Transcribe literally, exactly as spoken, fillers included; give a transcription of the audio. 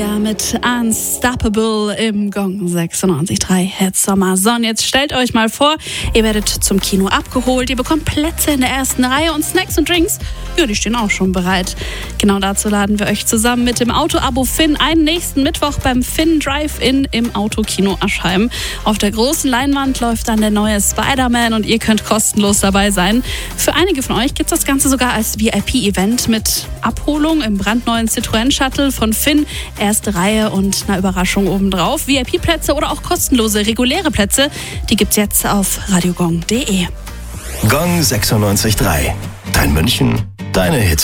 Amelia mit Unstoppable im Gong sechsundneunzig Komma drei Hits Sommer. So, und jetzt stellt euch mal vor, ihr werdet zum Kino abgeholt, ihr bekommt Plätze in der ersten Reihe und Snacks und Drinks, ja, die stehen auch schon bereit. Genau dazu laden wir euch zusammen mit dem Auto-Abo Finn einen nächsten Mittwoch beim Finn Drive-In im Autokino Aschheim. Auf der großen Leinwand läuft dann der neue Spider-Man und ihr könnt kostenlos dabei sein. Für einige von euch gibt es das Ganze sogar als V I P-Event mit Abholung im brandneuen Citroën Shuttle von Finn, erste Reihe und einer Überraschung obendrauf. V I P-Plätze oder auch kostenlose reguläre Plätze, die gibt's jetzt auf radiogong punkt de. Gong sechsundneunzig Komma drei. Dein München, deine Hits.